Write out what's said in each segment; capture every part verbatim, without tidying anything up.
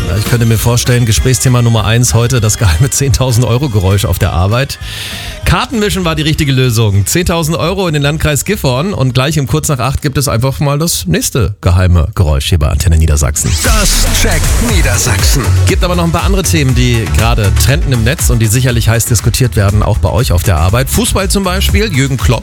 Ich könnte mir vorstellen, Gesprächsthema Nummer eins heute, das geheime zehntausend Euro Geräusch auf der Arbeit. Kartenmischen war die richtige Lösung. zehntausend Euro in den Landkreis Gifhorn und gleich um kurz nach acht gibt es einfach mal das nächste geheime Geräusch hier bei Antenne Niedersachsen. Das checkt Niedersachsen. Gibt aber noch ein paar andere Themen, die gerade trenden im Netz und die sicherlich heiß diskutiert werden, auch bei euch auf der Arbeit. Fußball zum Beispiel, Jürgen Klopp.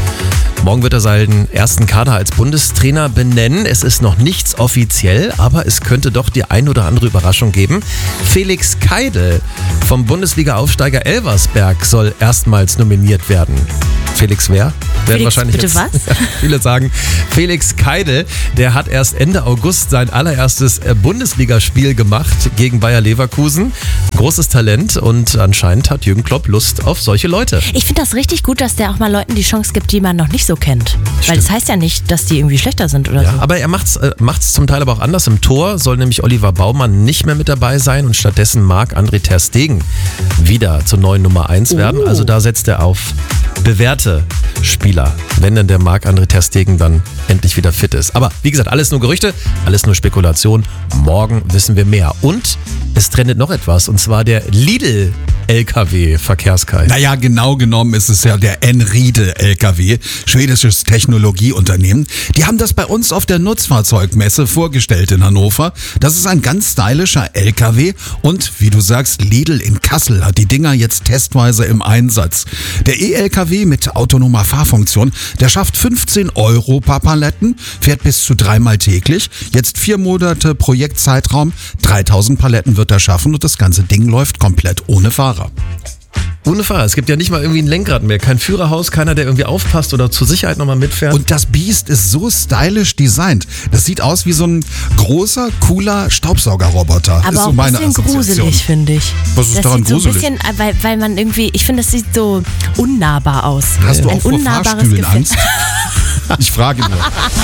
Morgen wird er seinen ersten Kader als Bundestrainer benennen. Es ist noch nichts offiziell, aber es könnte doch die ein oder andere Überraschung geben. Felix Keidel vom Bundesliga-Aufsteiger Elversberg soll erstmals nominiert werden. Felix wer? Werden Felix, wahrscheinlich bitte jetzt was? viele sagen. Felix Keidel, der hat erst Ende August sein allererstes Bundesligaspiel gemacht gegen Bayer Leverkusen. Großes Talent und anscheinend hat Jürgen Klopp Lust auf solche Leute. Ich finde das richtig gut, dass der auch mal Leuten die Chance gibt, die man noch nicht so kennt. Weil Stimmt. das heißt ja nicht, dass die irgendwie schlechter sind oder Ja, so. aber er macht's, äh, macht's zum Teil aber auch anders. Im Tor soll nämlich Oliver Baumann nicht mehr mit dabei sein und stattdessen Marc-André ter Stegen wieder zur neuen Nummer eins werden. Oh. Also da setzt er auf bewährte Spieler, wenn denn der Marc-André ter Stegen dann endlich wieder fit ist. Aber wie gesagt, alles nur Gerüchte, alles nur Spekulation. Morgen wissen wir mehr. Und es trendet noch etwas, und zwar der Lidl-L K W-Verkehrskai. Naja, genau genommen ist es ja der Enriede L K W, schwedisches Technologieunternehmen. Die haben das bei uns auf der Nutzfahrzeugmesse vorgestellt in Hannover. Das ist ein ganz stylischer L K W und wie du sagst, Lidl in Kassel hat die Dinger jetzt testweise im Einsatz. Der E-L K W mit autonomer Fahrfunktion, der schafft fünfzehn Euro per Paletten, fährt bis zu dreimal täglich. Jetzt vier Monate Projektzeitraum, dreitausend Paletten wird er schaffen und das ganze Ding läuft komplett ohne Fahrer. Ohne Fahrer. Es gibt ja nicht mal irgendwie ein Lenkrad mehr. Kein Führerhaus, keiner, der irgendwie aufpasst oder zur Sicherheit nochmal mitfährt. Und das Biest ist so stylisch designt. Das sieht aus wie so ein großer, cooler Staubsaugerroboter. Aber ist auch so ein meine bisschen Assoziation. gruselig, finde ich. Was ist das daran sieht so ein gruselig? bisschen, weil, weil man irgendwie, ich finde, das sieht so unnahbar aus. Hast du ein auch vor unnahbares Fahrstühlen Gefäß. Angst? Ich frage nur.